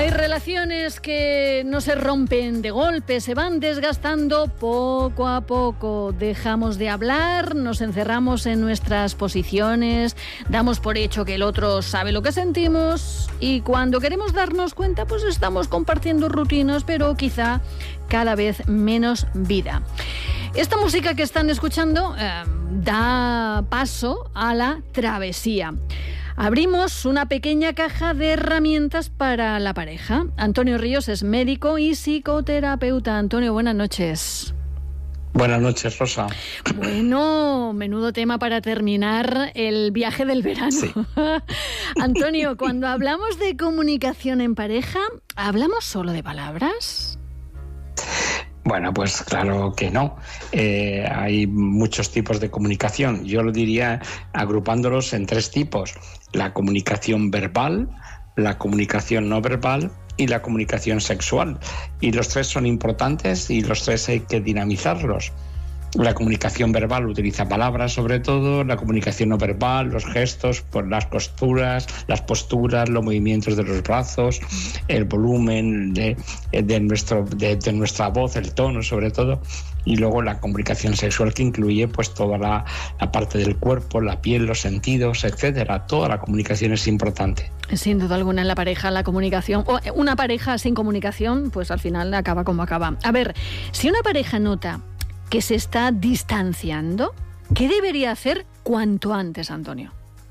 Hay relaciones que no se rompen de golpe, se van desgastando poco a poco. Dejamos de hablar, nos encerramos en nuestras posiciones, damos por hecho que el otro sabe lo que sentimos y cuando queremos darnos cuenta, pues estamos compartiendo rutinas, pero quizá cada vez menos vida. Esta música que están escuchando da paso a la travesía. Abrimos una pequeña caja de herramientas para la pareja. Antonio Ríos es médico y psicoterapeuta. Antonio, buenas noches. Buenas noches, Rosa. Bueno, menudo tema para terminar el viaje del verano. Sí. Antonio, cuando hablamos de comunicación en pareja, ¿hablamos solo de palabras? Bueno, pues claro que no. Hay muchos tipos de comunicación. Yo lo diría agrupándolos en 3 tipos. La comunicación verbal, la comunicación no verbal y la comunicación sexual. Y los 3 son importantes y los 3 hay que dinamizarlos. La comunicación verbal utiliza palabras sobre todo, la comunicación no verbal, los gestos, pues las posturas, los movimientos de los brazos, el volumen de nuestra voz, el tono sobre todo, y luego la comunicación sexual que incluye pues toda la parte del cuerpo, la piel, los sentidos, etcétera. Toda la comunicación es importante. Sin duda alguna en la pareja, la comunicación, o una pareja sin comunicación, pues al final acaba como acaba. A ver, si una pareja nota que se está distanciando, ¿qué debería hacer cuanto antes, Antonio?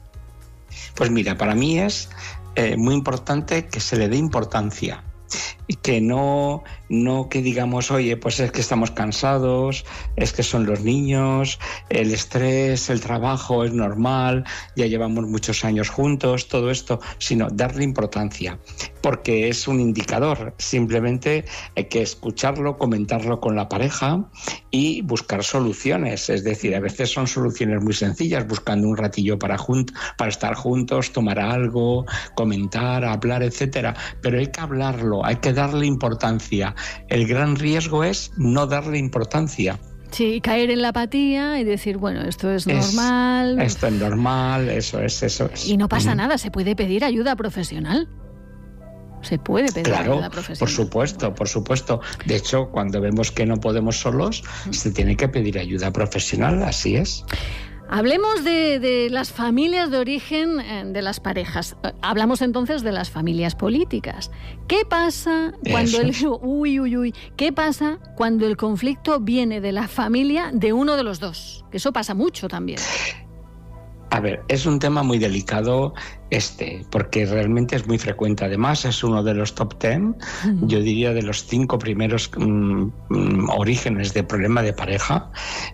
Pues mira, para mí es muy importante que se le dé importancia. Y que no que digamos, oye, pues es que estamos cansados, es que son los niños, el estrés, el trabajo es normal, ya llevamos muchos años juntos, todo esto, sino darle importancia, porque es un indicador. Simplemente hay que escucharlo, comentarlo con la pareja y buscar soluciones. Es decir, a veces son soluciones muy sencillas, buscando un ratillo para estar juntos, tomar algo, comentar, hablar, etcétera. Pero hay que hablarlo, hay que darle importancia. El gran riesgo es no darle importancia. Sí, caer en la apatía y decir, bueno, esto es normal. Esto es normal, eso es. Y no pasa nada, se puede pedir ayuda profesional. Se puede pedir ayuda profesional. Por supuesto. De hecho, cuando vemos que no podemos solos, se tiene que pedir ayuda profesional, así es. Hablemos de las familias de origen de las parejas. Hablamos entonces de las familias políticas. ¿Qué pasa cuando ¿Qué pasa cuando el conflicto viene de la familia de uno de los dos? Que eso pasa mucho también. A ver, es un tema muy delicado porque realmente es muy frecuente. Además, es uno de los top 10, yo diría de los 5 primeros orígenes de problema de pareja,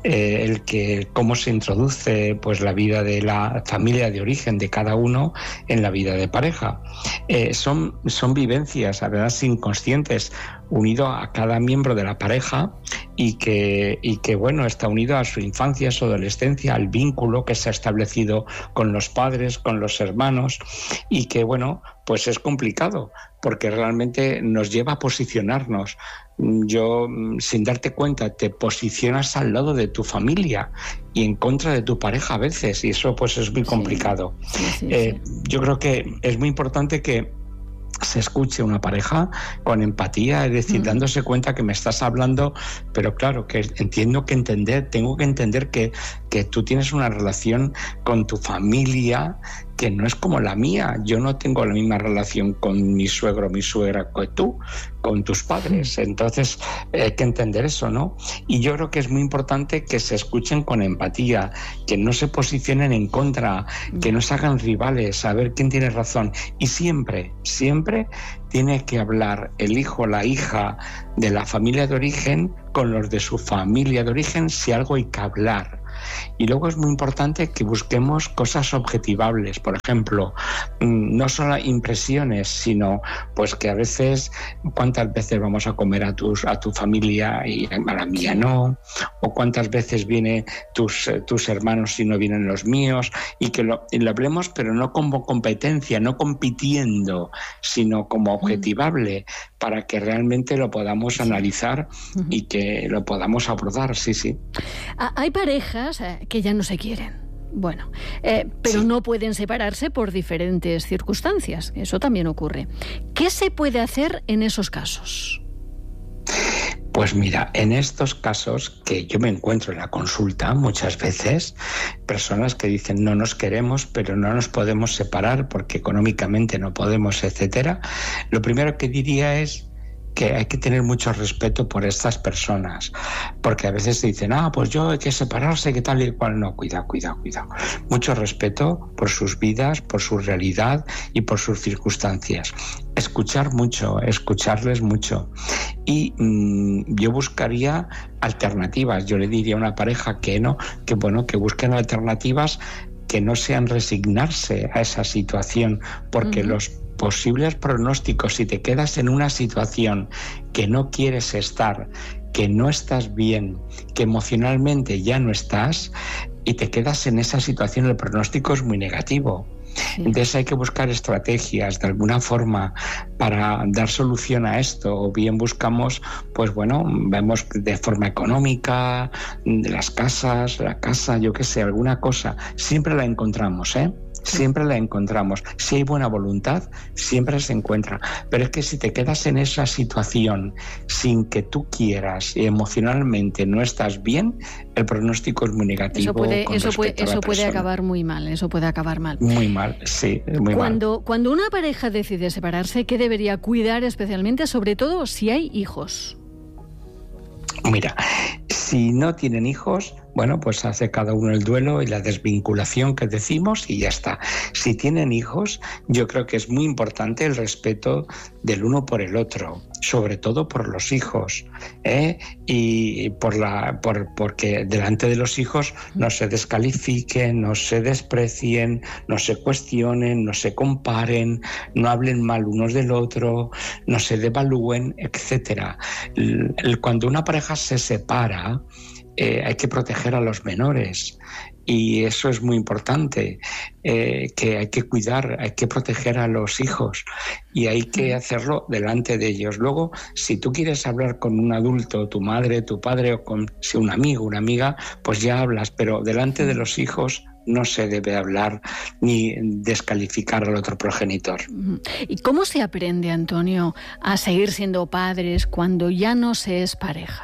cómo se introduce pues la vida de la familia de origen de cada uno en la vida de pareja. Son vivencias, además inconscientes, unido a cada miembro de la pareja y que bueno, está unido a su infancia, a su adolescencia, al vínculo que se ha establecido con los padres, con los hermanos, y que bueno, pues es complicado porque realmente nos lleva a posicionarnos. Sin darte cuenta, te posicionas al lado de tu familia y en contra de tu pareja a veces, y eso pues es muy complicado. Sí. Yo creo que es muy importante que se escuche una pareja con empatía, es decir, dándose cuenta que me estás hablando, pero claro, que tengo que entender que tú tienes una relación con tu familia que no es como la mía. Yo no tengo la misma relación con mi suegro o mi suegra que tú, con tus padres. Entonces hay que entender eso, ¿no? Y yo creo que es muy importante que se escuchen con empatía, que no se posicionen en contra, que no se hagan rivales, saber quién tiene razón. Y siempre tiene que hablar el hijo o la hija de la familia de origen con los de su familia de origen si algo hay que hablar. Y luego es muy importante que busquemos cosas objetivables, por ejemplo, no solo impresiones, sino pues que a veces, cuántas veces vamos a comer a tu familia y a la mía no, o cuántas veces vienen tus hermanos y no vienen los míos, y que lo hablemos, pero no como competencia, no compitiendo, sino como objetivable, para que realmente lo podamos analizar y que lo podamos abordar, sí. Hay parejas que ya no se quieren. Bueno, pero no pueden separarse por diferentes circunstancias. Eso también ocurre. ¿Qué se puede hacer en esos casos? Pues mira, en estos casos que yo me encuentro en la consulta muchas veces, personas que dicen no nos queremos, pero no nos podemos separar porque económicamente no podemos, etcétera, lo primero que diría es que hay que tener mucho respeto por estas personas, porque a veces dicen, pues yo hay que separarse, que tal y cual. No, cuidado. Mucho respeto por sus vidas, por su realidad y por sus circunstancias. Escucharles mucho. Y yo buscaría alternativas. Yo le diría a una pareja que busquen alternativas que no sean resignarse a esa situación, porque los posibles pronósticos, si te quedas en una situación que no quieres estar, que no estás bien, que emocionalmente ya no estás y te quedas en esa situación, el pronóstico es muy negativo. Sí. Entonces hay que buscar estrategias de alguna forma para dar solución a esto, o bien buscamos, vemos de forma económica, de las casas, la casa, yo qué sé, alguna cosa, siempre la encontramos, Siempre la encontramos. Si hay buena voluntad, siempre se encuentra. Pero es que si te quedas en esa situación sin que tú quieras y emocionalmente no estás bien, el pronóstico es muy negativo. Eso puede acabar muy mal. Eso puede acabar mal. Muy mal, sí, muy mal. Cuando una pareja decide separarse, ¿qué debería cuidar especialmente, sobre todo si hay hijos? Mira, si no tienen hijos, pues hace cada uno el duelo y la desvinculación que decimos y ya está. Si tienen hijos, yo creo que es muy importante el respeto del uno por el otro, sobre todo por los hijos, y porque delante de los hijos no se descalifiquen, no se desprecien, no se cuestionen, no se comparen, no hablen mal unos del otro, no se devalúen, etcétera. Cuando una pareja se separa, hay que proteger a los menores y eso es muy importante, que hay que cuidar, hay que proteger a los hijos y hay que hacerlo delante de ellos. Luego, si tú quieres hablar con un adulto, tu madre, tu padre o con un amigo, una amiga, pues ya hablas, pero delante de los hijos no se debe hablar ni descalificar al otro progenitor. ¿Y cómo se aprende, Antonio, a seguir siendo padres cuando ya no se es pareja?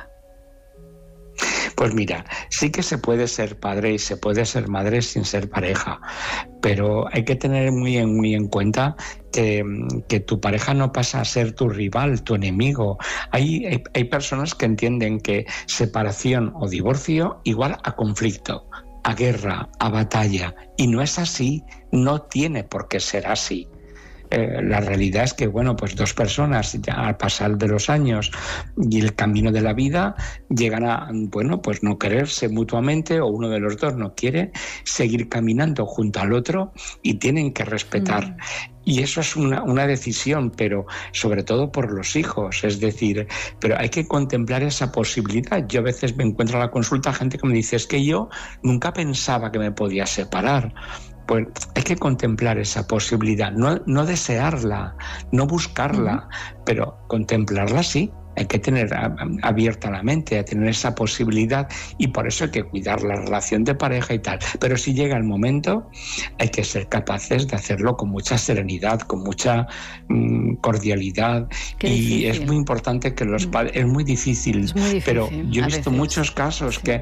Pues mira, sí que se puede ser padre y se puede ser madre sin ser pareja, pero hay que tener muy en cuenta que tu pareja no pasa a ser tu rival, tu enemigo. Hay personas que entienden que separación o divorcio igual a conflicto, a guerra, a batalla, y no es así, no tiene por qué ser así. La realidad es que, dos personas ya al pasar de los años y el camino de la vida llegan a, no quererse mutuamente, o uno de los dos no quiere seguir caminando junto al otro y tienen que respetar. Y eso es una decisión, pero sobre todo por los hijos, es decir, pero hay que contemplar esa posibilidad. Yo a veces me encuentro en la consulta gente que me dice, es que yo nunca pensaba que me podía separar. Pues hay que contemplar esa posibilidad, no desearla, no buscarla, pero contemplarla sí. Hay que tener abierta la mente, a tener esa posibilidad, y por eso hay que cuidar la relación de pareja y tal. Pero si llega el momento, hay que ser capaces de hacerlo con mucha serenidad, con mucha cordialidad. Y es muy importante que los padres... Es muy difícil, pero yo he visto muchos casos que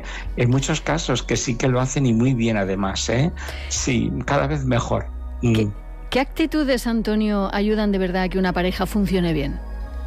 sí que lo hacen y muy bien además. Sí, cada vez mejor. ¿Qué actitudes, Antonio, ayudan de verdad a que una pareja funcione bien?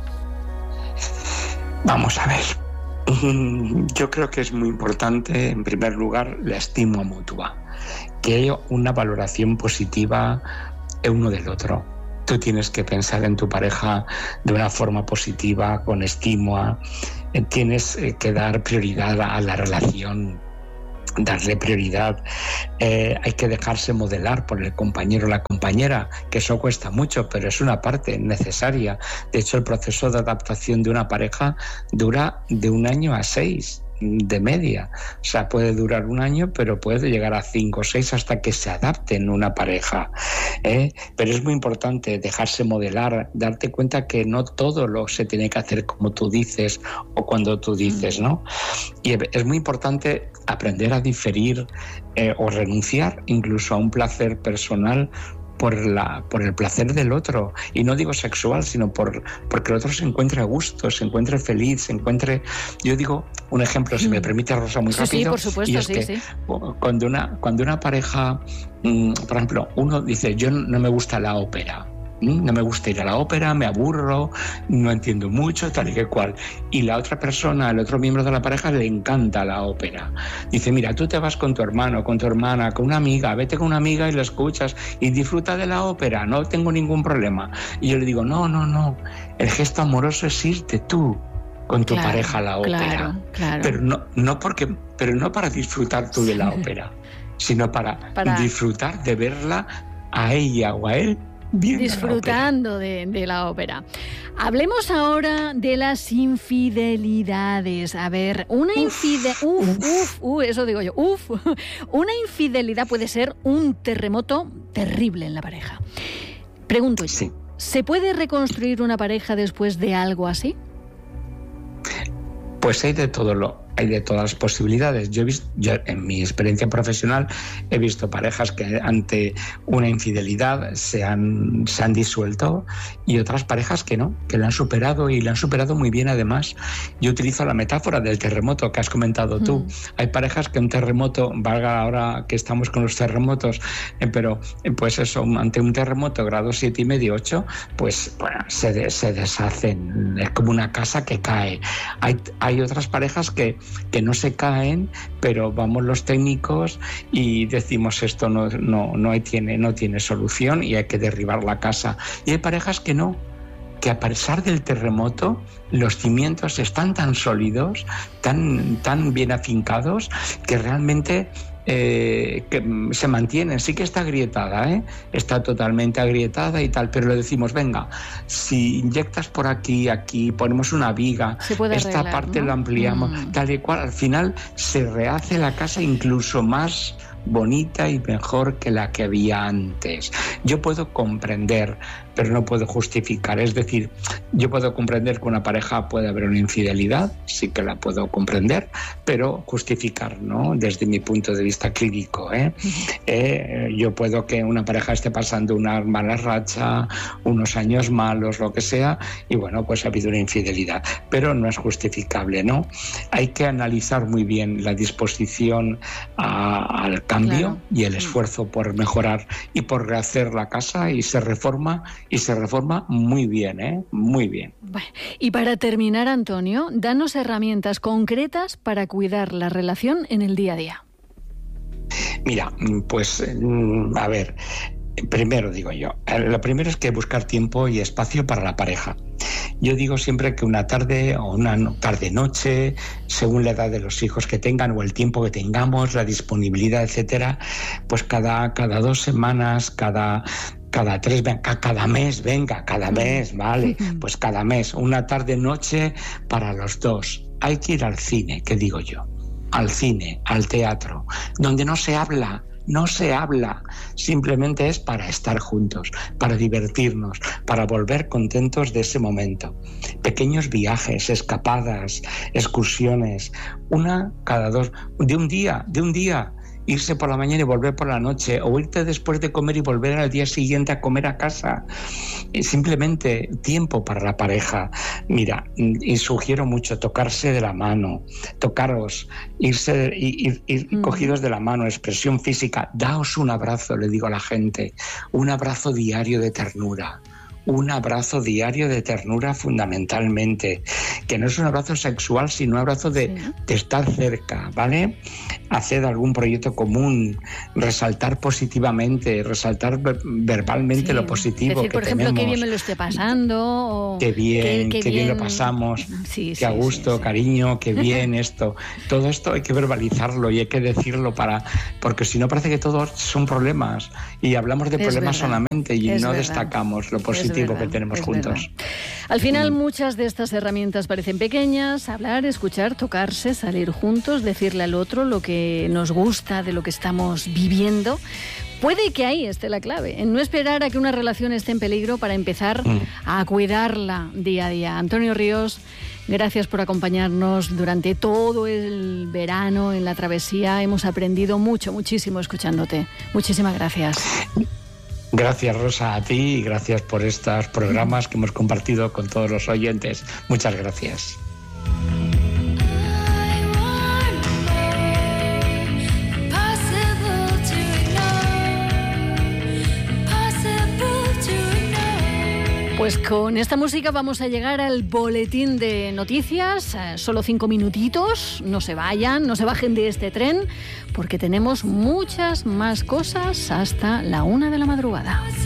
Vamos a ver, yo creo que es muy importante, en primer lugar, la estima mutua, que haya una valoración positiva uno del otro. Tú tienes que pensar en tu pareja de una forma positiva, con estima, tienes que dar prioridad a la relación, darle prioridad, hay que dejarse modelar por el compañero o la compañera, que eso cuesta mucho, pero es una parte necesaria. De hecho, el proceso de adaptación de una pareja dura de 1 año a 6, de media. O sea, puede durar un año, pero puede llegar a 5 o 6 hasta que se adapten una pareja. Pero es muy importante dejarse modelar, darte cuenta que no todo lo se tiene que hacer como tú dices o cuando tú dices, ¿no? Y es muy importante aprender a diferir o renunciar incluso a un placer personal por el placer del otro, y no digo sexual, sino porque el otro se encuentre a gusto, se encuentre feliz, se encuentre... Yo digo un ejemplo, si me permite, Rosa, muy rápido. Sí, por supuesto, y es que cuando una pareja, por ejemplo, uno dice, yo no me gusta la ópera, no me gusta ir a la ópera, me aburro, no entiendo mucho, tal y que cual. Y la otra persona, el otro miembro de la pareja, le encanta la ópera. Dice, mira, tú te vas con tu hermano, con tu hermana, con una amiga, vete con una amiga y la escuchas y disfruta de la ópera, no tengo ningún problema. Y yo le digo, no, el gesto amoroso es irte tú con tu pareja a la ópera. Claro. Pero no para disfrutar tú de la ópera, sino para disfrutar de verla a ella o a él disfrutando de la ópera. Hablemos ahora de las infidelidades. A ver, una infidelidad puede ser un terremoto terrible en la pareja. Pregunto yo, sí. ¿Se puede reconstruir una pareja después de algo así? Pues hay de todas las posibilidades. Yo en mi experiencia profesional he visto parejas que ante una infidelidad se han disuelto, y otras parejas que no, que la han superado, y la han superado muy bien además. Yo utilizo la metáfora del terremoto que has comentado tú. Hay parejas que un terremoto, valga ahora que estamos con los terremotos, pero pues eso, ante un terremoto grado 7,5, 8, pues bueno, se deshacen. Es como una casa que cae. Hay otras parejas que no se caen, pero vamos los técnicos y decimos esto no tiene solución y hay que derribar la casa. Y hay parejas que no, que a pesar del terremoto los cimientos están tan sólidos, tan bien afincados, que realmente que se mantienen. Sí que está agrietada, está totalmente agrietada y tal, pero le decimos, venga, si inyectas por aquí, ponemos una viga, esta arreglar, parte, ¿no? Lo ampliamos, tal y cual, al final se rehace la casa incluso más bonita y mejor que la que había antes. Yo puedo comprender, pero no puedo justificar. Es decir, yo puedo comprender que una pareja puede haber una infidelidad, sí que la puedo comprender, pero justificar, ¿no? Desde mi punto de vista clínico, yo puedo que una pareja esté pasando una mala racha, unos años malos, lo que sea, y bueno, pues ha habido una infidelidad, pero no es justificable, ¿no? Hay que analizar muy bien la disposición al cambio, y el esfuerzo por mejorar y por rehacer la casa, y se reforma muy bien, muy bien. Bueno, y para terminar, Antonio, danos herramientas concretas para cuidar la relación en el día a día. Mira, pues a ver, primero digo yo, lo primero es que buscar tiempo y espacio para la pareja. Yo digo siempre que una tarde o una tarde-noche, según la edad de los hijos que tengan o el tiempo que tengamos, la disponibilidad, etcétera, pues cada 2 semanas, cada 3, cada mes, vale, pues cada mes, una tarde-noche para los dos. Hay que ir al cine, ¿qué digo yo? Al cine, al teatro, donde no se habla, simplemente es para estar juntos, para divertirnos, para volver contentos de ese momento. Pequeños viajes, escapadas, excursiones, una cada 2, de un día, irse por la mañana y volver por la noche, o irte después de comer y volver al día siguiente a comer a casa. Simplemente tiempo para la pareja. Mira, y sugiero mucho tocarse de la mano, tocaros, ir cogidos de la mano, expresión física. Daos un abrazo, le digo a la gente, un abrazo diario de ternura. Un abrazo diario de ternura, fundamentalmente, que no es un abrazo sexual, sino un abrazo de estar cerca, ¿vale? Hacer algún proyecto común, resaltar positivamente, resaltar verbalmente lo positivo, decir, que tenemos. Por ejemplo, qué bien me lo esté pasando. O qué bien lo pasamos, qué a gusto, cariño, qué bien esto. Todo esto hay que verbalizarlo y hay que decirlo porque si no parece que todos son problemas y hablamos de problemas solamente y no destacamos lo positivo objetivo que tenemos juntos. Al final, muchas de estas herramientas parecen pequeñas: hablar, escuchar, tocarse, salir juntos, decirle al otro lo que nos gusta de lo que estamos viviendo. Puede que ahí esté la clave, en no esperar a que una relación esté en peligro para empezar a cuidarla día a día. Antonio Ríos, gracias por acompañarnos durante todo el verano en la travesía. Hemos aprendido muchísimo escuchándote. Muchísimas gracias. Gracias, Rosa, a ti, y gracias por estos programas que hemos compartido con todos los oyentes. Muchas gracias. Pues con esta música vamos a llegar al boletín de noticias. Solo 5 minutitos. No se vayan, no se bajen de este tren, porque tenemos muchas más cosas hasta la 1 de la madrugada.